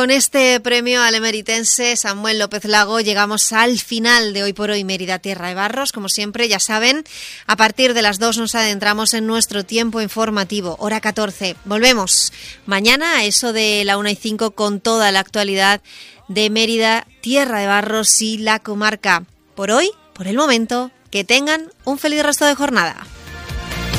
Con este premio al emeritense Samuel López Lago llegamos al final de Hoy por Hoy Mérida Tierra de Barros. Como siempre, ya saben, a partir de las 2 nos adentramos en nuestro tiempo informativo, hora 14. Volvemos mañana a eso de la 1:05 con toda la actualidad de Mérida Tierra de Barros y la comarca. Por hoy, por el momento, que tengan un feliz resto de jornada.